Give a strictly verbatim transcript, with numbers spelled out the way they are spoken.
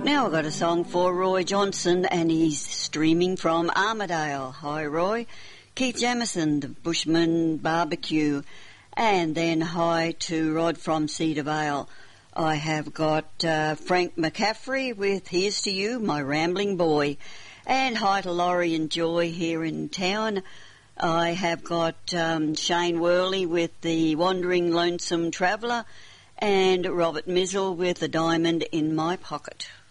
Now I've got a song for Roy Johnson, and he's streaming from Armidale. Hi, Roy. Keith Jamison, the Bushman Barbecue. And then hi to Rod from Cedar Vale. I have got uh, Frank McCaffrey with Here's to You, My Rambling Boy. And hi to Laurie and Joy here in town. I have got um, Shane Worley with The Wandering Lonesome Traveller, and Robert Mizzle with A Diamond in My Pocket.